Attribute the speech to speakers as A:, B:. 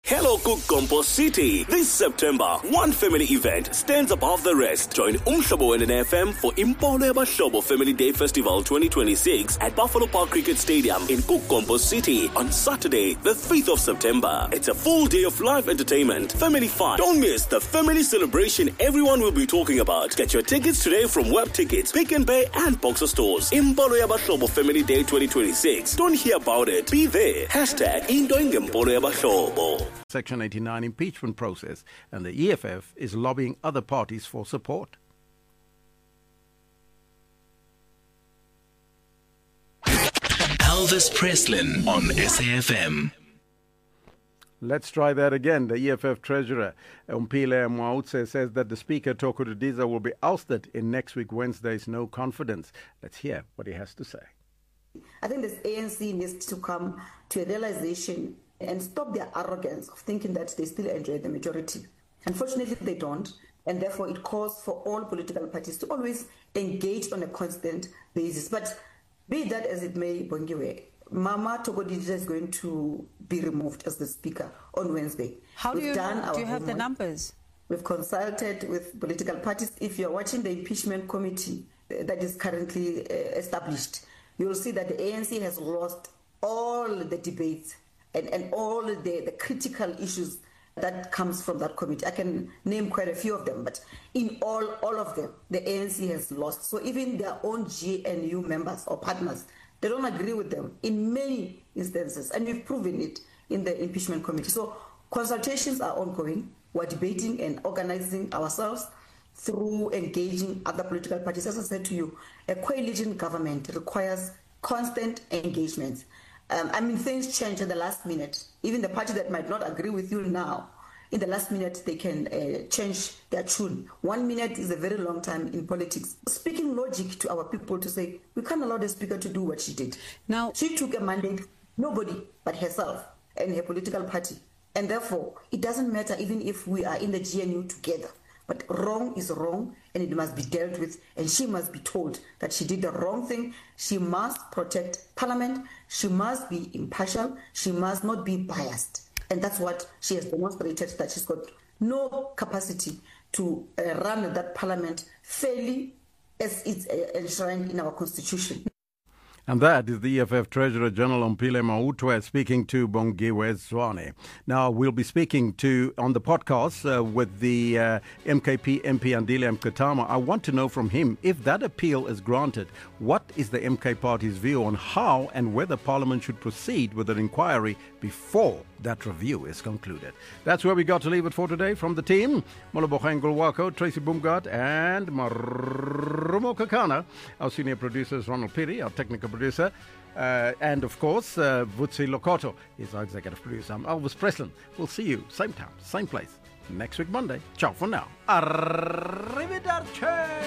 A: Hello Kukompo City. This September, one family event stands above the rest. Join Umhlobo and FM for Impolo Yabahlobo Family Day Festival 2026 at Buffalo Park Cricket Stadium in Kukompo City on Saturday, the 5th of September. It's a full day of live entertainment, family fun. Don't miss the family celebration everyone will be talking about. Get your tickets today from Web Tickets, Pick n Pay and Boxer Stores. Impolo Yabahlobo Family Day 2026. Don't hear about it. Be there. Hashtag Indoing Impolo Yabahlobo.
B: Section 89 impeachment process, and the EFF is lobbying other parties for support.
C: Elvis Preslin on SAFM.
B: Let's try that again. The EFF treasurer, Umpile Mwautse, says that the Speaker, Toko Didiza, will be ousted in next week Wednesday's no confidence. Let's hear what he has to say.
D: I think this ANC needs to come to a realization and stop their arrogance of thinking that they still enjoy the majority. Unfortunately, they don't, and therefore it calls for all political parties to always engage on a constant basis. But be that as it may, Bongiwe, Mama Togodija is going to be removed as the Speaker on Wednesday.
E: How do you have the numbers?
D: We've consulted with political parties. If you're watching the impeachment committee that is currently established, you'll see that the ANC has lost all the debates and all the critical issues that comes from that committee. I can name quite a few of them, but in all of them, the ANC has lost. So even their own GNU members or partners, they don't agree with them in many instances, and we've proven it in the impeachment committee. So consultations are ongoing. We're debating and organizing ourselves through engaging other political parties. As I said to you, a coalition government requires constant engagement. Things change at the last minute. Even the party that might not agree with you now, in the last minute, they can change their tune. 1 minute is a very long time in politics. Speaking logic to our people to say, we can't allow the Speaker to do what she did.
E: Now,
D: she took a mandate, nobody but herself and her political party. And therefore, it doesn't matter even if we are in the GNU together. But wrong is wrong, and it must be dealt with, and she must be told that she did the wrong thing. She must protect Parliament. She must be impartial. She must not be biased. And that's what she has demonstrated, that she's got no capacity to run that Parliament fairly as it's enshrined in our Constitution.
B: And that is the EFF Treasurer General Umpile Mautwe speaking to Bongiwe Zwane. Now, we'll be speaking on the podcast with the MKP MP Andile Mkatama. I want to know from him, if that appeal is granted, what is the MK Party's view on how and whether Parliament should proceed with an inquiry before that review is concluded. That's where we got to leave it for today. From the team, Moloboheng Gulwako, Tracy Boomgart, and Marumo Kakana. Our senior producer is Ronald Piri, our technical producer. And of course, Vutsi Lokoto is our executive producer. I'm Elvis Preslin. We'll see you same time, same place, next week Monday. Ciao for now. Arrivederci.